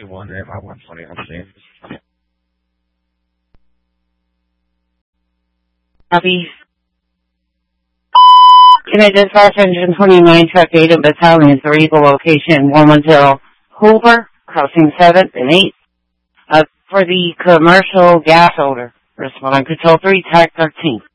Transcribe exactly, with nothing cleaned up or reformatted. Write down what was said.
one there, five one twenty, I'm seeing. Copy. Can I dispatch engine twenty-nine truck data battalion for Eagle location one one zero Hoover, crossing seventh and eighth, uh, for the commercial gas odor. Respond control three, track thirteen.